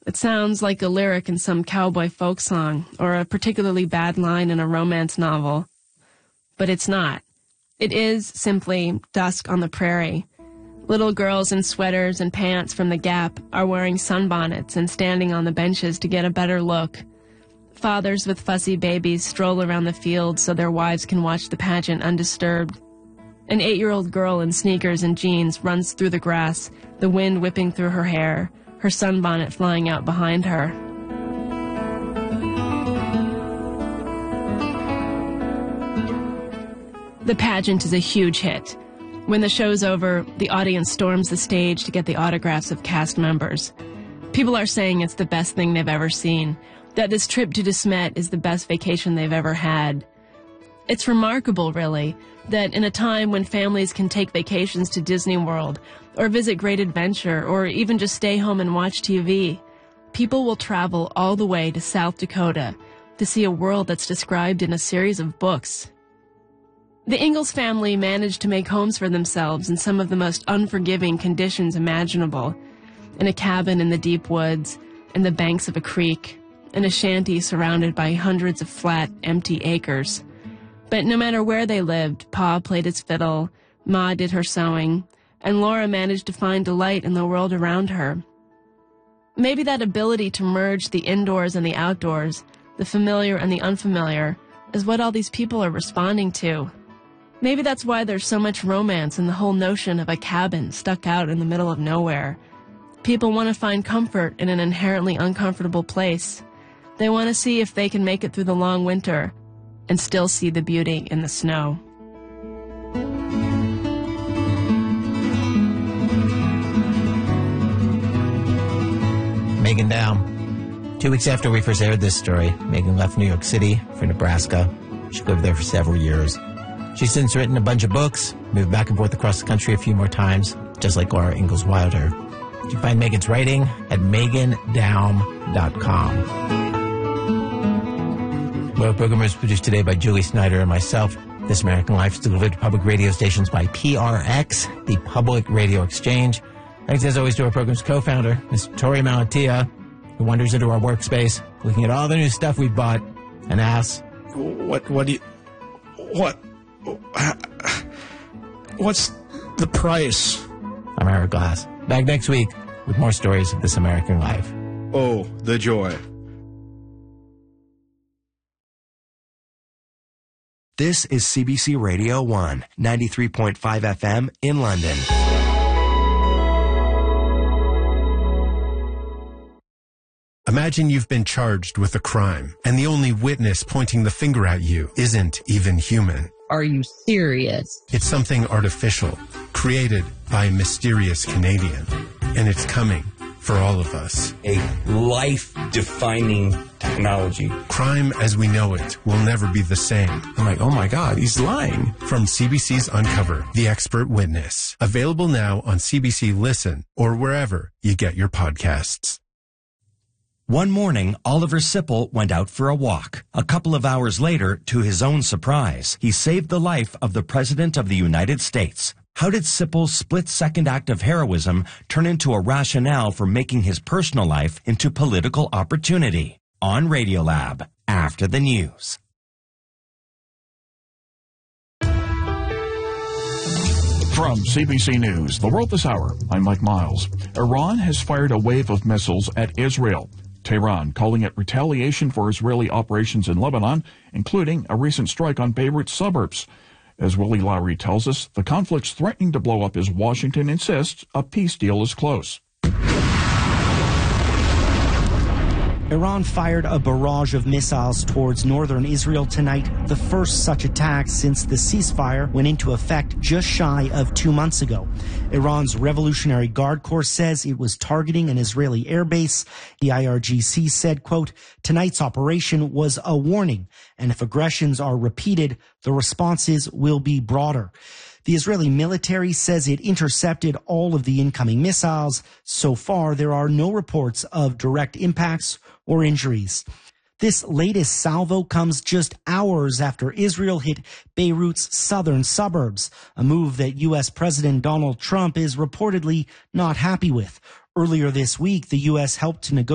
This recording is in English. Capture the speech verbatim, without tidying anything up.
It sounds like a lyric in some cowboy folk song or a particularly bad line in a romance novel. But it's not. It is simply dusk on the prairie. Little girls in sweaters and pants from the Gap are wearing sunbonnets and standing on the benches to get a better look. Fathers with fussy babies stroll around the field so their wives can watch the pageant undisturbed. An eight-year-old girl in sneakers and jeans runs through the grass, the wind whipping through her hair, her sunbonnet flying out behind her. The pageant is a huge hit. When the show's over, the audience storms the stage to get the autographs of cast members. People are saying it's the best thing they've ever seen, that this trip to De Smet is the best vacation they've ever had. It's remarkable, really, that in a time when families can take vacations to Disney World, or visit Great Adventure, or even just stay home and watch T V, people will travel all the way to South Dakota to see a world that's described in a series of books. The Ingalls family managed to make homes for themselves in some of the most unforgiving conditions imaginable, in a cabin in the deep woods, in the banks of a creek, in a shanty surrounded by hundreds of flat, empty acres. But no matter where they lived, Pa played his fiddle, Ma did her sewing, and Laura managed to find delight in the world around her. Maybe that ability to merge the indoors and the outdoors, the familiar and the unfamiliar, is what all these people are responding to. Maybe that's why there's so much romance in the whole notion of a cabin stuck out in the middle of nowhere. People want to find comfort in an inherently uncomfortable place. They want to see if they can make it through the long winter and still see the beauty in the snow. Megan Down. Two weeks after we first aired this story, Megan left New York City for Nebraska. She lived there for several years. She's since written a bunch of books, moved back and forth across the country a few more times, just like Laura Ingalls Wilder. You can find Megan's writing at megan down dot com. Our program is produced today by Julie Snyder and myself. This American Life is delivered to public radio stations by P R X, the Public Radio Exchange. Thanks as always to our program's co-founder, Miz Tori Malatia, who wanders into our workspace, looking at all the new stuff we've bought, and asks, What, what do you, what, what's the price? I'm Eric Glass. Back next week with more stories of This American Life. Oh, the joy. This is C B C Radio one, ninety-three point five F M in London. Imagine you've been charged with a crime, and the only witness pointing the finger at you isn't even human. Are you serious? It's something artificial, created by a mysterious Canadian, and it's coming for all of us. A life-defining technology. Crime as we know it will never be the same. I'm like, oh my God, he's lying. From C B C's Uncover, The Expert Witness. Available now on C B C Listen or wherever you get your podcasts. One morning, Oliver Sipple went out for a walk. A couple of hours later, to his own surprise, he saved the life of the President of the United States. How did Sipple's split-second act of heroism turn into a rationale for making his personal life into political opportunity? On Radiolab, after the news. From C B C News, The World This Hour, I'm Mike Miles. Iran has fired a wave of missiles at Israel. Tehran calling it retaliation for Israeli operations in Lebanon, including a recent strike on Beirut suburbs. As Willie Lowry tells us, the conflict's threatening to blow up as Washington insists a peace deal is close. Iran fired a barrage of missiles towards northern Israel tonight, the first such attack since the ceasefire went into effect just shy of two months ago. Iran's Revolutionary Guard Corps says it was targeting an Israeli airbase. The I R G C said, quote, tonight's operation was a warning, and if aggressions are repeated, the responses will be broader. The Israeli military says it intercepted all of the incoming missiles. So far, there are no reports of direct impacts or injuries. This latest salvo comes just hours after Israel hit Beirut's southern suburbs, a move that U S President Donald Trump is reportedly not happy with. Earlier this week, the U S helped to negotiate